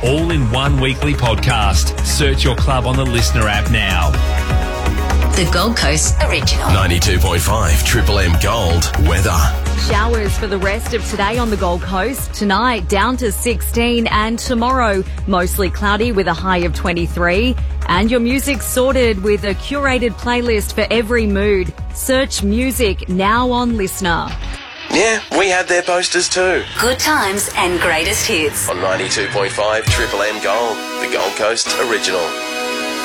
all in one weekly podcast. Search your club on the Listener app now. The Gold Coast Original. 92.5 Triple M Gold weather. Showers for the rest of today on the Gold Coast. Tonight down to 16 and tomorrow mostly cloudy with a high of 23. And your music sorted with a curated playlist for every mood. Search music now on Listener. Yeah, we had their posters too. Good times and greatest hits. On 92.5 Triple M Gold, the Gold Coast Original.